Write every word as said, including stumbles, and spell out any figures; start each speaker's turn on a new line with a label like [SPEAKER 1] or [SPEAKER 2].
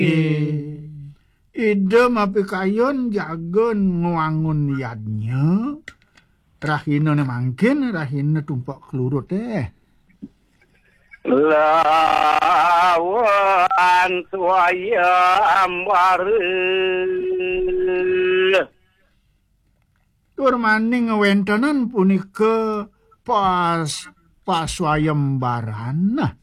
[SPEAKER 1] Ide mapikayon jagon ngwangun yadnya. Rahina ne mangkin, rahina tumpak kelurut eh.
[SPEAKER 2] Lawan suayam wareh.
[SPEAKER 1] Tur maning wentanan punika pas paswayembaran. Nah,